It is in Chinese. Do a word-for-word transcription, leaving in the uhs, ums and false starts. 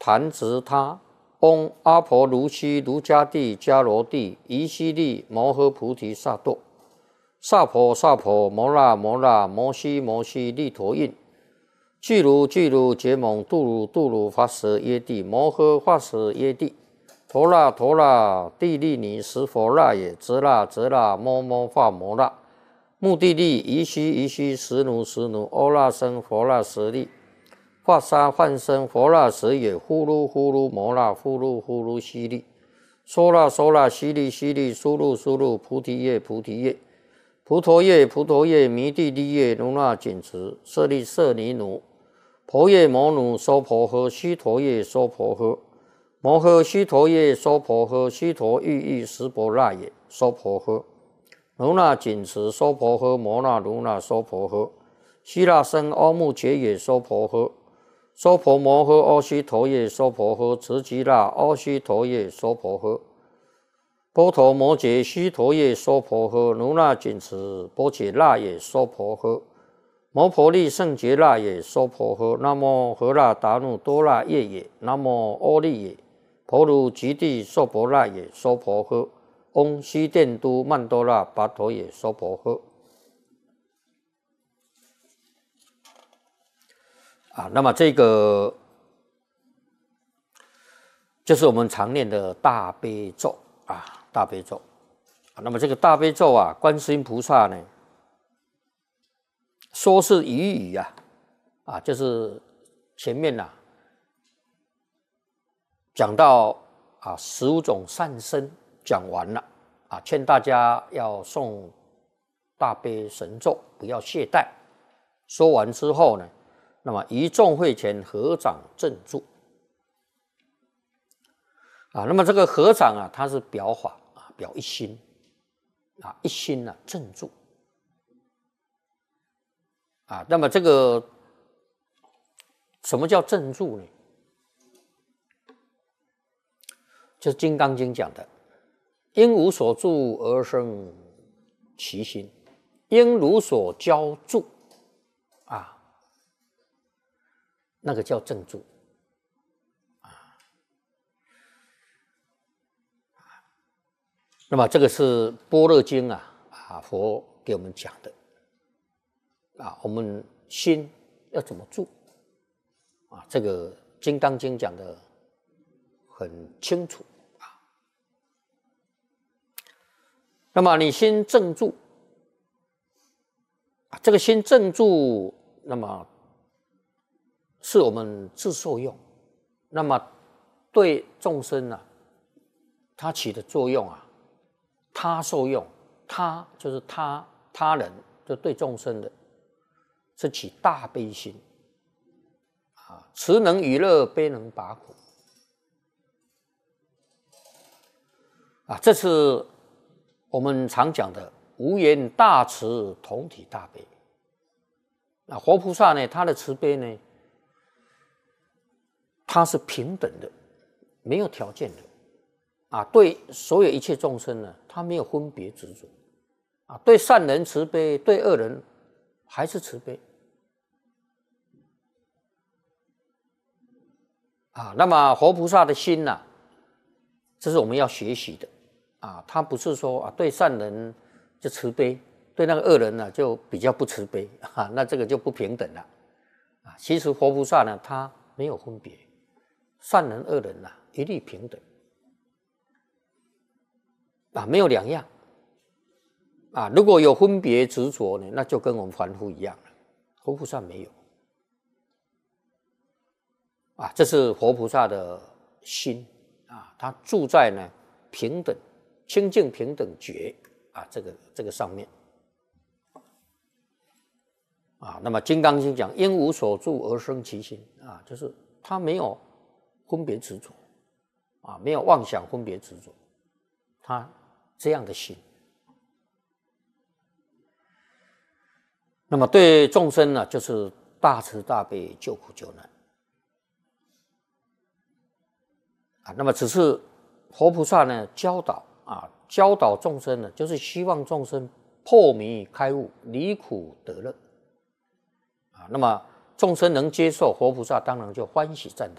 弹指他，嗡阿婆卢悉卢迦帝迦罗帝夷悉利摩诃菩提萨埵，萨婆萨婆摩那摩那摩悉摩悉利陀印，俱卢俱卢结蒙度卢度卢发舍耶帝摩诃发舍耶帝，陀那陀那帝利尼十佛那也，则那则那摩摩发摩那，目的利夷悉夷悉实奴实奴，欧那僧佛那舍利。化沙幻身佛那舍也，呼噜呼噜摩那呼噜呼噜悉利，娑那娑那悉利悉利，苏噜苏噜菩提叶菩提叶，菩陀叶菩陀叶，弥地利叶，如那紧持，舍利舍尼奴，婆叶摩奴，娑婆诃，须陀叶娑婆诃，摩诃须陀叶娑婆诃，须陀喻喻十婆那也，娑婆诃，如那紧持，娑婆诃，摩那如那娑婆诃，悉那僧阿目羯也，娑婆诃。娑婆摩诃阿须陀叶娑婆诃，持吉那阿须陀叶娑婆诃，波陀摩羯须陀叶娑婆诃，如那紧持波羯那也娑婆诃，摩婆利胜羯那也娑婆诃，南无荷那达努多那夜也，南无阿利也，婆卢吉地娑婆那也娑婆诃，嗡悉殿都曼多那跋陀也娑婆诃。啊，那么这个就是我们常念的大悲咒啊，大悲咒。啊，那么这个大悲咒啊，观世音菩萨呢，说是语语啊，啊，就是前面呐、啊、讲到啊十五种善身讲完了啊，劝大家要诵大悲神咒，不要懈怠。说完之后呢，那么于众会前合掌正住啊，那么这个合掌啊，它是表法啊，表一心啊，一心啊正住啊。那么这个什么叫正住呢？就是《金刚经》讲的，应无所住而生其心，应如所教住啊。那个叫正住啊。那么这个是《般若经》啊啊，佛给我们讲的啊，我们心要怎么住啊？这个《金刚经》讲的很清楚啊。那么你心正住啊，这个心正住，那么是我们自受用，那么对众生啊，它起的作用啊，他受用，他就是他他人，就对众生的，是起大悲心啊，慈能娱乐，悲能拔苦啊，这是我们常讲的无缘大慈，同体大悲。那活菩萨呢，他的慈悲呢，它是平等的，没有条件的啊，对所有一切众生呢，他没有分别执着啊，对善人慈悲，对恶人还是慈悲啊。那么活菩萨的心呢、啊，这是我们要学习的啊，他不是说啊，对善人就慈悲，对那个恶人呢、啊、就比较不慈悲啊，那这个就不平等了啊。其实活菩萨呢，他没有分别。善人恶人呐、啊，一律平等啊，没有两样啊。如果有分别执着呢，那就跟我们凡夫一样了。活菩萨没有啊，这是活菩萨的心啊，他住在呢平等、清净平等觉啊，这个这个上面啊。那么《金刚经》讲，因无所住而生其心啊，就是他没有分别执着啊，没有妄想分别执着，他这样的心，那么对众生呢，就是大慈大悲，救苦救难啊。那么只是活菩萨呢，教导啊，教导众生呢，就是希望众生破迷开悟，离苦得乐啊。那么众生能接受，活菩萨当然就欢喜赞叹。